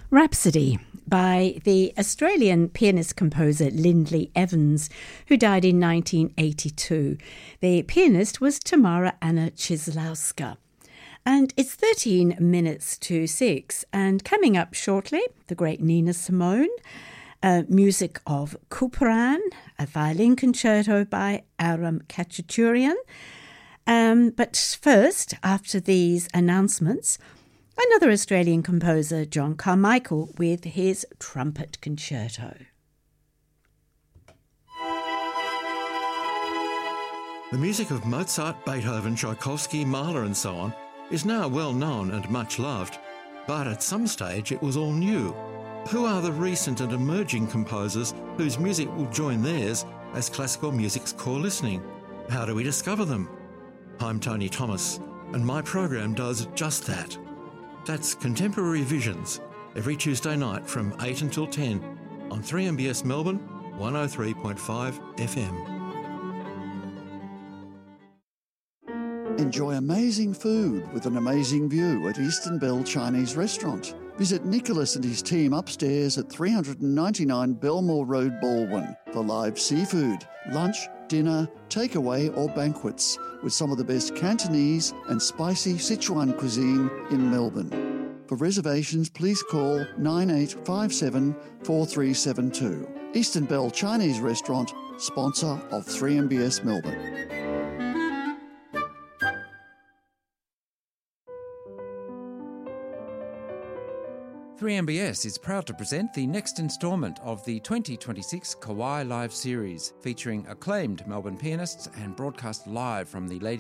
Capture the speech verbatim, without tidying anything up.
Rhapsody by the Australian pianist-composer Lindley Evans, who died in nineteen eighty-two. The pianist was Tamara Anna Cieslawska. And it's thirteen minutes to six. And coming up shortly, the great Nina Simone, uh, music of Couperin, a violin concerto by Aram Khachaturian. Um, but first, after these announcements, another Australian composer, John Carmichael, with his trumpet concerto. The music of Mozart, Beethoven, Tchaikovsky, Mahler and so on is now well known and much loved, but at some stage it was all new. Who are the recent and emerging composers whose music will join theirs as classical music's core listening? How do we discover them? I'm Tony Thomas, and my program does just that. That's Contemporary Visions, every Tuesday night from eight until ten on three M B S Melbourne, one oh three point five F M. Enjoy amazing food with an amazing view at Eastern Bell Chinese Restaurant. Visit Nicholas and his team upstairs at three ninety-nine Belmore Road, Baldwin for live seafood, lunch, dinner, takeaway or banquets with some of the best Cantonese and spicy Sichuan cuisine in Melbourne. For reservations, please call nine eight five seven, four three seven two. Eastern Bell Chinese Restaurant, sponsor of three M B S Melbourne. three M B S is proud to present the next instalment of the twenty twenty-six Kauai Live series, featuring acclaimed Melbourne pianists and broadcast live from the Lady